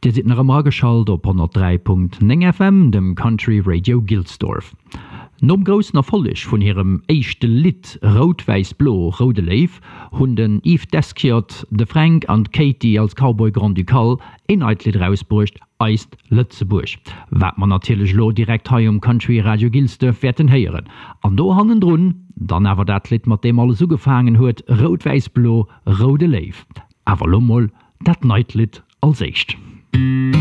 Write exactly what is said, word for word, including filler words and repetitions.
Dir sit nach am geschalt op hundert drei Punkt neun F M, dem Country Radio Gilsdorf. Nom grossen Erfolleg vun ihrem eischchte Lied Rot-Weiß-Blo Rode Leif hunn den Yves Deskiot, de Frank an Katie als Cowboy Grand Ducal inhaltlich rausbrucht eist Lützeburg. Wat man natürlich lo direkt hai um Country Radio Gilsdorf werden heieren. An do hannen drun, dann awer dat Lied mat dem alles so gefangen huet Rot-Weiß-Blo Rode Leif. Awer lommel dat Neitlied als echt.